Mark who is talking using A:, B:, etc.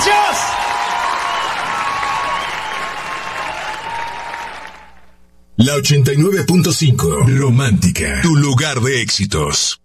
A: gracias.
B: La 89.5 Romántica, tu lugar de éxitos.